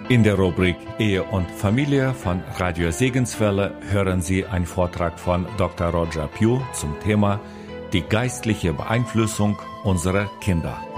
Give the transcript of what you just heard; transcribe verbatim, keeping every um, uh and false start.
In der Rubrik Ehe und Familie von Radio Segenswelle hören Sie einen Vortrag von Doktor Roger Pugh zum Thema die geistliche Beeinflussung unserer Kinder.